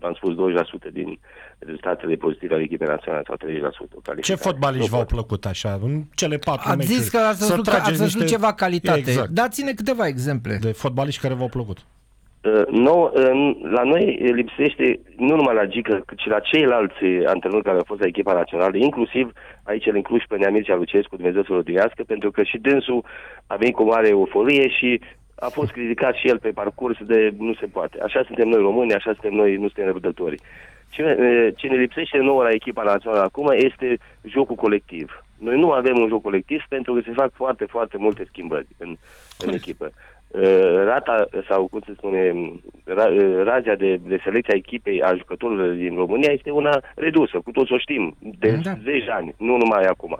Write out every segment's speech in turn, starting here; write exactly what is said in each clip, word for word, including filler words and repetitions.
am spus, douăzeci la sută din rezultatele pozitive ale echipei naționale sau treizeci la sută. Ce fotbaliști v-au plăcut așa, în cele patru Ați meciuri? zis că ați văzut, că ați văzut niște... ceva calitate. Exact. Dați-ne câteva exemple. De fotbaliști care v-au plăcut. Uh, nou, uh, la noi lipsește, nu numai la Gică, cât și la ceilalți antrenori care au fost la echipa națională, inclusiv aici îl inclus pe Nea Mircea Lucescu, Dumnezeu să-l odihnească, pentru că și dânsul a venit cu mare euforie și a fost criticat și el pe parcurs de nu se poate. Așa suntem noi români, așa suntem noi, nu suntem răbdători. Ce, ce ne lipsește nouă la echipa națională acum este jocul colectiv. Noi nu avem un joc colectiv pentru că se fac foarte, foarte multe schimbări în, în echipă. Rata, sau cum se spune, razia de, de selecție a echipei a jucătorilor din România este una redusă, cu toți o știm, de da. zece ani, nu numai acum.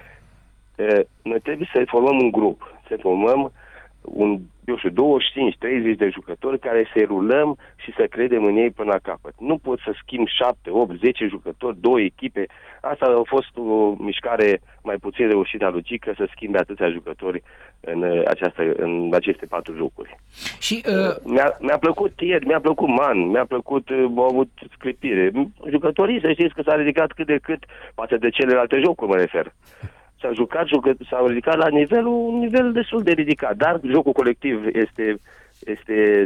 Noi trebuie să formăm un grup, să formăm un, eu știu, douăzeci și cinci treizeci de jucători care să rulăm și să credem în ei până la capăt. Nu pot să schimb șapte, opt, zece jucători, două echipe. Asta a fost o mișcare mai puțin reușită a lui Gică, să schimbe atâția jucători în, această, în aceste patru jocuri. Și, uh... mi-a, mi-a plăcut ieri, mi-a plăcut Man, mi-a plăcut, au avut scripire. Jucătorii, să știți că s-a ridicat cât de cât față de celelalte jocuri, mă refer. S-a jucat, s-au ridicat la nivelul, un nivel destul de ridicat, dar jocul colectiv este, este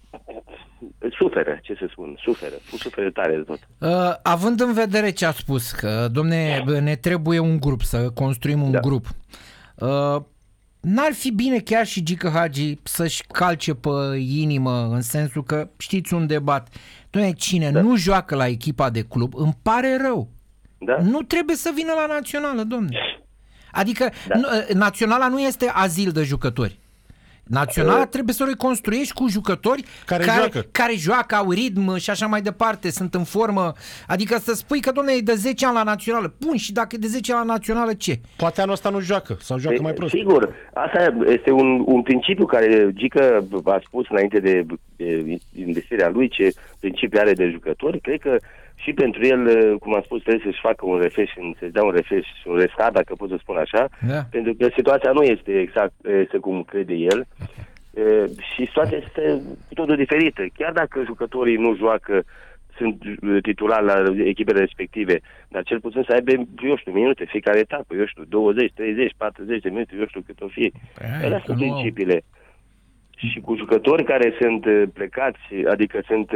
suferă, ce să spun, suferă, suferă tare de tot. Uh, având în vedere ce a spus, că, domne, ne trebuie un grup, să construim un da. grup, uh, n-ar fi bine chiar și Gică Hagi să-și calce pe inimă, în sensul că știți un debat, domne, cine da. nu joacă la echipa de club, îmi pare rău, da. nu trebuie să vină la națională, domne. Adică da. nu, naționala nu este azil de jucători. Naționala uh, trebuie să o reconstruiești cu jucători care, care, joacă. care joacă, au ritm și așa mai departe, sunt în formă. Adică să spui că, dom'le, e de zece ani la națională. Bun, și dacă e de zece ani la națională, ce? Poate anul ăsta nu joacă sau joacă e, mai prost. Sigur, asta este un, un principiu care Gică a spus înainte de, de investirea lui, ce principiu are de jucători. Cred că și pentru el, cum am spus, trebuie să-și facă un refresh, să-și dea un refresh și un restart, dacă pot să spun așa, da. pentru că situația nu este exact este cum crede el e, și situația este totul diferită. Chiar dacă jucătorii nu joacă, sunt titulari la echipele respective, dar cel puțin să aibă, eu știu, minute, fiecare etapă, eu știu, douăzeci, treizeci, patruzeci de minute, eu știu cât o fi. Alea sunt principiile. Și cu jucători care sunt plecați, adică sunt...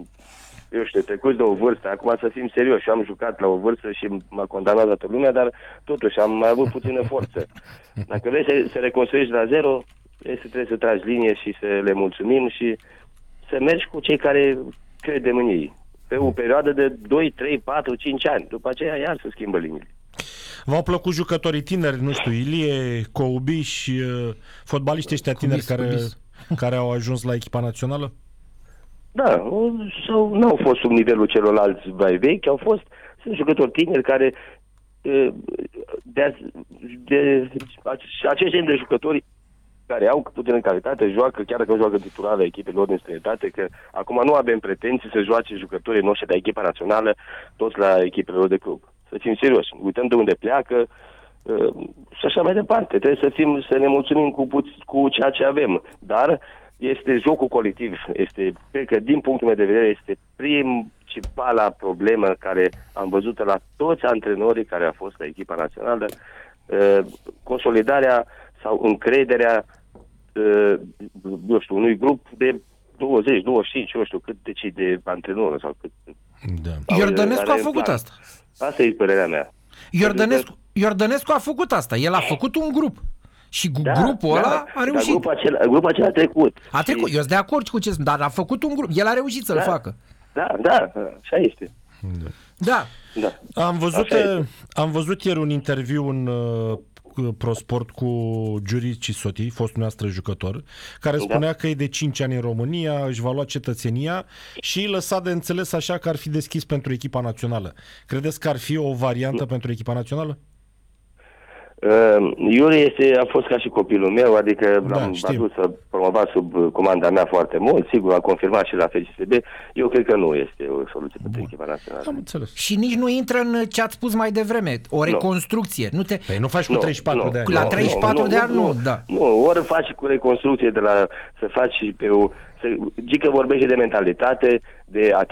eu știu, trecuți de o vârstă, acum să fim serioși, eu am jucat la o vârstă și m-a condamnat toată lumea, dar totuși am mai avut puțină forță. Dacă vrei să, să reconstruiești la zero, trebuie să tragi linie și să le mulțumim și să mergi cu cei care credem în ei. Pe o perioadă de doi, trei, patru, cinci ani. După aceea iar să schimbă liniile. V-au plăcut jucătorii tineri, nu știu, Ilie, Coubiș, fotbaliștii ăștia tineri Cubis, care, Cubis. care au ajuns la echipa națională? Da, sau nu au fost sub nivelul celorlalți mai vechi, au fost, sunt jucători tineri care de, de, de acești gen de jucători care au puțină calitate, joacă, chiar dacă joacă titulară echipelor din străinătate, că acum nu avem pretenții să joace jucătorii noștri de echipa națională toți la echipelor de club. Să fim serioși, uităm de unde pleacă și așa mai departe. Trebuie să fim, să ne mulțumim cu, cu ceea ce avem, dar este jocul colectiv. Este, cred că din punctul meu de vedere este principala problemă care am văzut la toți antrenorii care au fost la echipa națională, consolidarea sau încrederea eu știu, unui grup de douăzeci, douăzeci și cinci, eu știu cât decide antrenorul sau cât. Da. Iordănescu a făcut asta. Asta e părerea mea. Iordănescu, Iordănescu a făcut asta. El a făcut un grup. Și da, grupul da, ăla a reușit. Grupul acela, grupul acela a trecut. A trecut, și... eu sunt de acord cu ce spun, dar a făcut un grup. El a reușit să-l da, facă. Da, da, așa este. Da. Da. da. Am văzut, am văzut ieri un interviu în uh, ProSport cu Giuri Cisoti, fostul noastră jucător, care spunea da. că e de cinci ani în România, își va lua cetățenia și îi lăsa de înțeles așa că ar fi deschis pentru echipa națională. Credeți că ar fi o variantă da. pentru echipa națională? Uh, Iuri este, a fost ca și copilul meu, adică da, l-am adus să promovat sub comanda mea foarte mult, sigur, am confirmat și la F C S B. Eu cred că nu este o soluție pentru echipa națională. Am înțeles. Și nici nu intră în ce ați spus mai devreme, o reconstrucție. Nu, te... păi nu faci cu nu, treizeci și patru nu, de ani. La treizeci și patru nu, de ani, nu, nu, da. Nu, ori faci cu reconstrucție de la, să faci pe o... Să, Gică vorbește de mentalitate, de